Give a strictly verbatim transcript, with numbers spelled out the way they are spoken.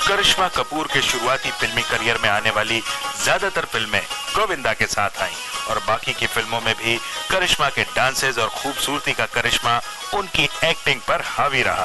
करिश्मा कपूर के शुरुआती फिल्मी करियर में आने वाली ज्यादातर फिल्में गोविंदा के साथ आईं और बाकी की फिल्मों में भी करिश्मा के डांसेस और खूबसूरती का करिश्मा उनकी एक्टिंग पर हावी रहा।